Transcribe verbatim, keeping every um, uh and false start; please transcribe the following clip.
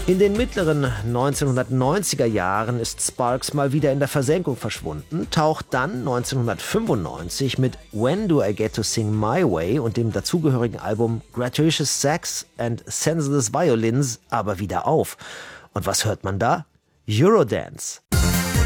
In den mittleren neunzehnhundertneunziger Jahren ist Sparks mal wieder in der Versenkung verschwunden, taucht dann neunzehnhundertfünfundneunzig mit When Do I Get to Sing My Way und dem dazugehörigen Album Gratuitous Sax and Senseless Violins aber wieder auf. Und was hört man da? Eurodance.